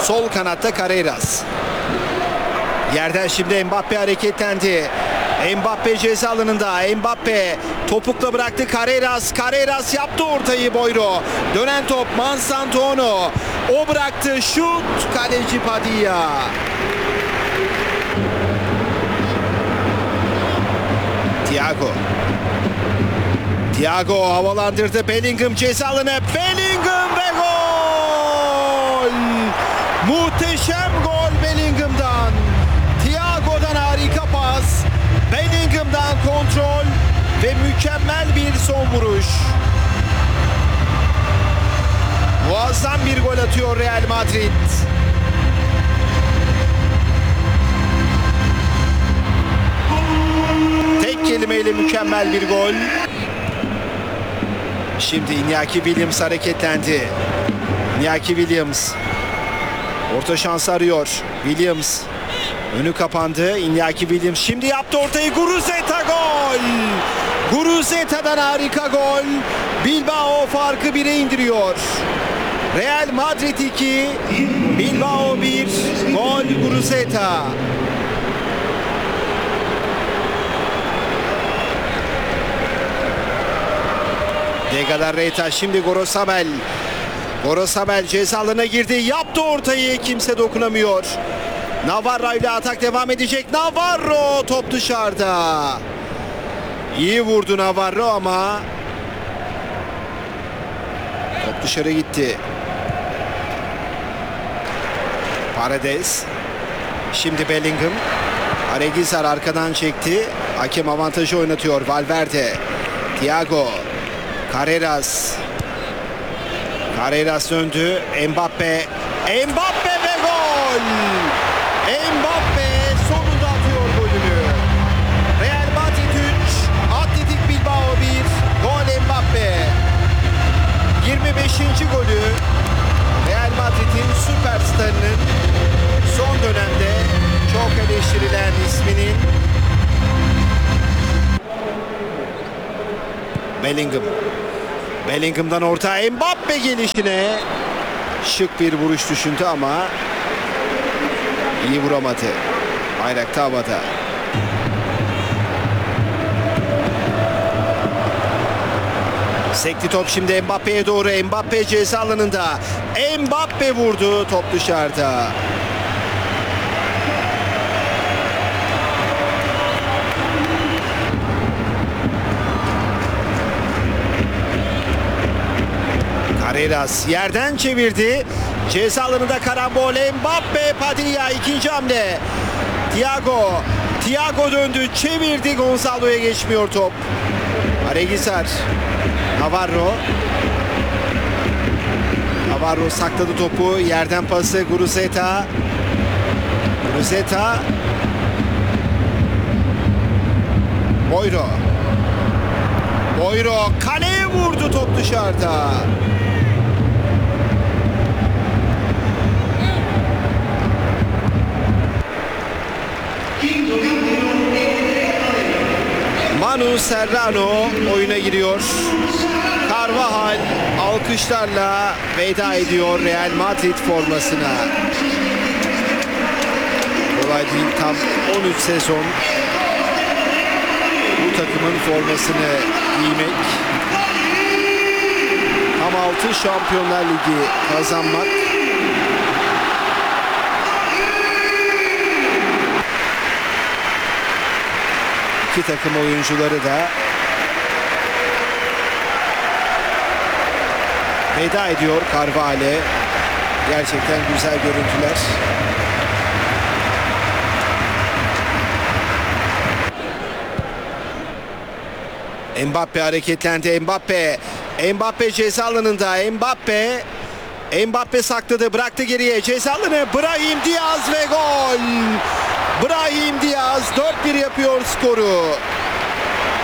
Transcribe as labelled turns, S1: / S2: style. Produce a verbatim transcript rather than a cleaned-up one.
S1: Sol kanatta Carreras. Yerden şimdi Mbappe hareketlendi. Mbappe ceza alanında. Mbappe topukla bıraktı. Carreras. Carreras yaptı ortayı Boyro. Dönen top Mansantuono. O bıraktı. Şut. Kaleci Padilla. Thiago. Thiago havalandırdı. Bellingham ceza alanı. Bellingham ve gol. Muhteşem gol Bellingham'dan. Thiago'dan harika pas. Bellingham'dan kontrol ve mükemmel bir son vuruş. Muazzam bir gol atıyor Real Madrid. Tek kelimeyle mükemmel bir gol. Şimdi Iñaki Williams hareketlendi. Iñaki Williams. Orta şans arıyor. Williams. Önü kapandı. Iñaki Williams şimdi yaptı ortayı. Guruzeta gol. Guruzeta'dan harika gol. Bilbao farkı bire indiriyor. Real Madrid iki, Bilbao bir. Gol Guruzeta. De Galarreta şimdi Gorosabel. Gorosabel ceza alanına girdi. Yaptı ortayı. Kimse dokunamıyor. Navarro ile atak devam edecek. Navarro top dışarıda. İyi vurdu Navarro ama top dışarı gitti. Paredes. Şimdi Bellingham. Aregizar arkadan çekti. Hakem avantajı oynatıyor. Valverde. Thiago. Carreras. Carreras döndü. Mbappe. Mbappe ve gol. Mbappe sonunda atıyor golünü. Real Madrid üç, Atletik Bilbao bir. Gol Mbappe. yirmi beşinci golü Real Madrid'in süperstarının son dönemde çok eleştirilen isminin. Bellingham. Bellingham'dan orta. Mbappe gelişine şık bir vuruş düşündü ama iyi vuramadı. Bayrakta havada. Sekti top şimdi Mbappe'ye doğru. Mbappe ceza alanında. Mbappe vurdu. Top dışarıda. Carreras yerden çevirdi. Ceza alanında karambol. Mbappe, Padilla ikinci hamle. Thiago. Thiago döndü. Çevirdi. Gonzalo'ya geçmiyor top. Aregizar. Navarro. Navarro sakladı topu. Yerden pası Guruzeta. Guruzeta. Boyro. Boyro kaleye vurdu, top dışarıda. Manu Serrano oyuna giriyor. Carvajal alkışlarla veda ediyor Real Madrid formasına. Kolay değil, tam on üç sezon bu takımın formasını giymek. Tam altı Şampiyonlar Ligi kazanmak. İki takım oyuncuları da veda ediyor Carvajal'e. Gerçekten güzel görüntüler. Mbappe hareketlendi. Mbappe. Mbappe ceza alanında. Mbappe. Mbappe sakladı. Bıraktı geriye. Ceza alanı. Brahim Diaz ve gol. Brahim Diaz dört bir yapıyor skoru.